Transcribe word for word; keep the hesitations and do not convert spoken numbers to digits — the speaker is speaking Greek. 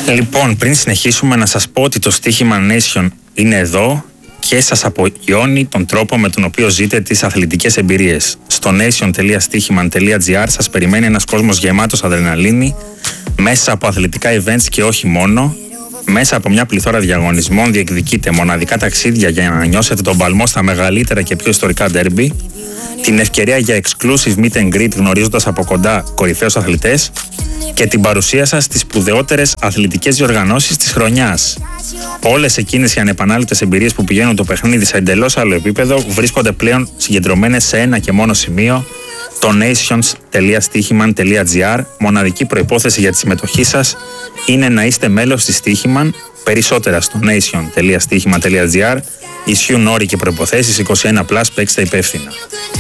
Λοιπόν, πριν συνεχίσουμε να σας πω ότι το στοίχημα Nation είναι εδώ και σας απογειώνει τον τρόπο με τον οποίο ζείτε τις αθλητικές εμπειρίες. Στο nation τελεία στοίχημαν τελεία τζι άρ σας περιμένει ένας κόσμος γεμάτος αδρεναλίνη, μέσα από αθλητικά events και όχι μόνο, μέσα από μια πληθώρα διαγωνισμών διεκδικείτε μοναδικά ταξίδια για να νιώσετε τον παλμό στα μεγαλύτερα και πιο ιστορικά ντέρμπι, την ευκαιρία για exclusive meet and greet γνωρίζοντας από κοντά κορυφαίους αθλητές και την παρουσία σας στις σπουδαιότερες αθλητικές διοργανώσεις της χρονιάς. Όλες εκείνες οι ανεπανάληπτες εμπειρίες που πηγαίνουν το παιχνίδι σε εντελώς άλλο επίπεδο βρίσκονται πλέον συγκεντρωμένες σε ένα και μόνο σημείο, το nations τελεία στοίχημαν τελεία τζι άρ. Μοναδική προϋπόθεση για τη συμμετοχή σας είναι να είστε μέλος της Στοίχημαν. Περισσότερα στο nation τελεία στοίχημαν τελεία τζι άρ. Ισχύουν όροι και προϋποθέσεις. είκοσι ένα συν, παίξτε υπεύθυνα.